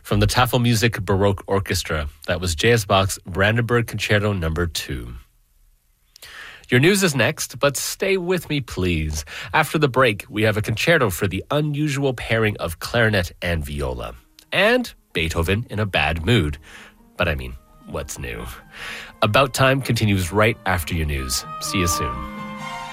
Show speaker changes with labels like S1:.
S1: from the Tafelmusik Baroque Orchestra. That was J.S. Bach's Brandenburg Concerto No. 2. Your news is next, but stay with me, please. After the break, we have a concerto for the unusual pairing of clarinet and viola. And Beethoven in a bad mood. But I mean, what's new? About Time continues right after your news. See you soon.